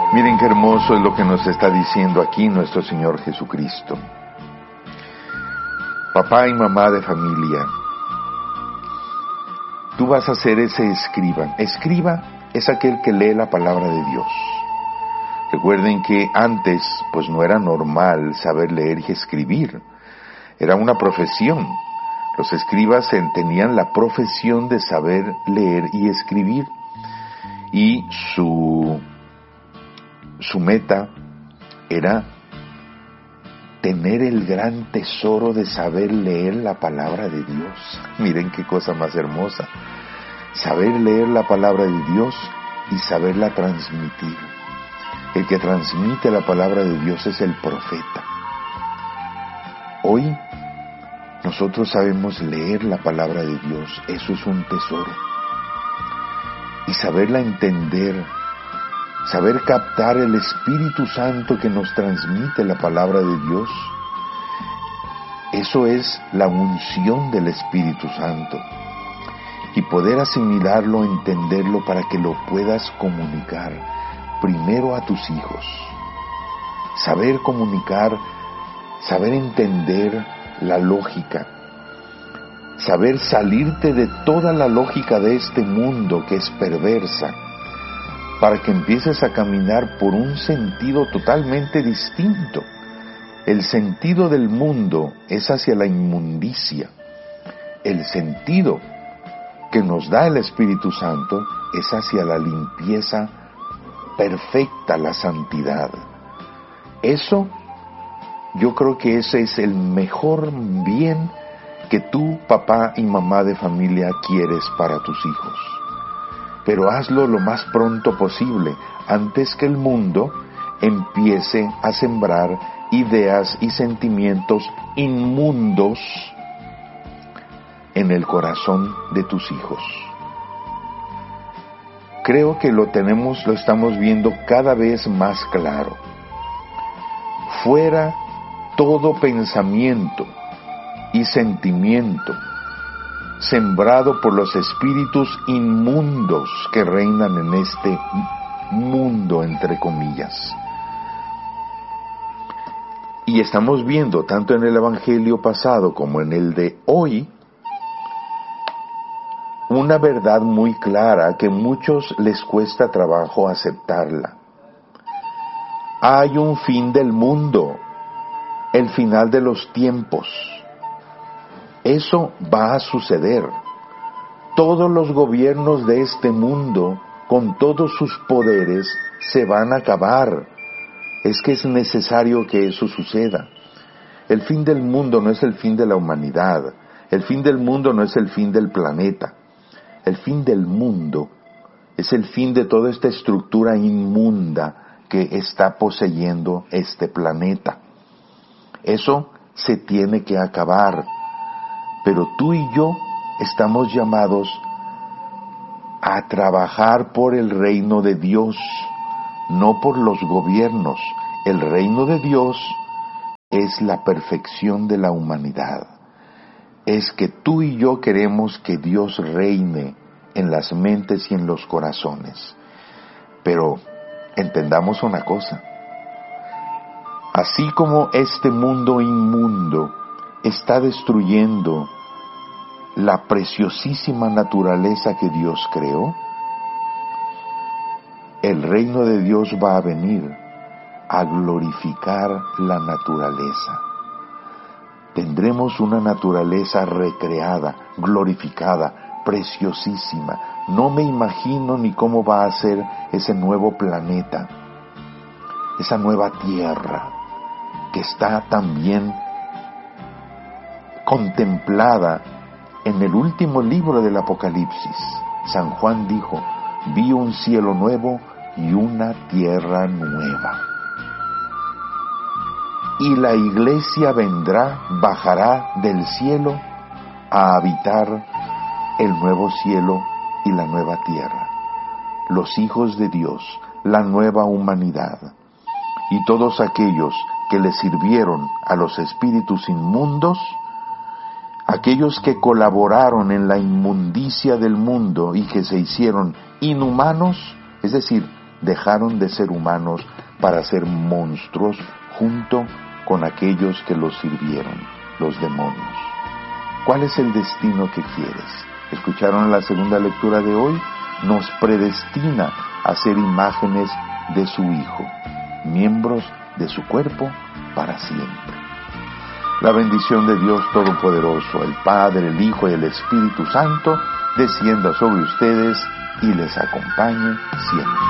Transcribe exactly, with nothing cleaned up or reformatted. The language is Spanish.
Miren qué hermoso es lo que nos está diciendo aquí nuestro Señor Jesucristo. Papá y mamá de familia, tú vas a ser ese escriba. Escriba es aquel que lee la palabra de Dios. Recuerden que antes pues no era normal saber leer y escribir. Era una profesión. Los escribas tenían la profesión de saber leer y escribir. Y su, su meta era tener el gran tesoro de saber leer la palabra de Dios. Miren qué cosa más hermosa. Saber leer la palabra de Dios y saberla transmitir. El que transmite la palabra de Dios es el profeta. Hoy nosotros sabemos leer la palabra de Dios. Eso es un tesoro. Y saberla entender, saber captar el Espíritu Santo que nos transmite la palabra de Dios, eso es la unción del Espíritu Santo. Y poder asimilarlo, entenderlo para que lo puedas comunicar primero a tus hijos. Saber comunicar, saber entender la lógica. Saber salirte de toda la lógica de este mundo que es perversa, para que empieces a caminar por un sentido totalmente distinto. El sentido del mundo es hacia la inmundicia. El sentido que nos da el Espíritu Santo es hacia la limpieza perfecta, la santidad. Eso, yo creo que ese es el mejor bien que tú, papá y mamá de familia, quieres para tus hijos. Pero hazlo lo más pronto posible, antes que el mundo empiece a sembrar ideas y sentimientos inmundos en el corazón de tus hijos. Creo que lo tenemos, lo estamos viendo cada vez más claro. Fuera todo pensamiento y sentimiento sembrado por los espíritus inmundos que reinan en este mundo, entre comillas. Y estamos viendo, tanto en el Evangelio pasado como en el de hoy, una verdad muy clara que a muchos les cuesta trabajo aceptarla. Hay un fin del mundo, el final de los tiempos. Eso va a suceder. Todos los gobiernos de este mundo, con todos sus poderes, se van a acabar. Es que es necesario que eso suceda. El fin del mundo no es el fin de la humanidad. El fin del mundo no es el fin del planeta. El fin del mundo es el fin de toda esta estructura inmunda que está poseyendo este planeta. Eso se tiene que acabar. Pero tú y yo estamos llamados a trabajar por el reino de Dios, no por los gobiernos. El reino de Dios es la perfección de la humanidad. Es que tú y yo queremos que Dios reine en las mentes y en los corazones. Pero entendamos una cosa. Así como este mundo inmundo está destruyendo la preciosísima naturaleza que Dios creó, el reino de Dios va a venir a glorificar la naturaleza. Tendremos una naturaleza recreada, glorificada, preciosísima. No me imagino ni cómo va a ser ese nuevo planeta, esa nueva tierra que está también contemplada en el último libro del Apocalipsis. San Juan dijo: vi un cielo nuevo y una tierra nueva. Y la iglesia vendrá, bajará del cielo a habitar el nuevo cielo y la nueva tierra. Los hijos de Dios, la nueva humanidad. Y todos aquellos que le sirvieron a los espíritus inmundos, aquellos que colaboraron en la inmundicia del mundo y que se hicieron inhumanos, es decir, dejaron de ser humanos para ser monstruos junto con aquellos que los sirvieron, los demonios. ¿Cuál es el destino que quieres? ¿Escucharon la segunda lectura de hoy? Nos predestina a ser imágenes de su Hijo, miembros de su cuerpo para siempre. La bendición de Dios Todopoderoso, el Padre, el Hijo y el Espíritu Santo, descienda sobre ustedes y les acompañe siempre.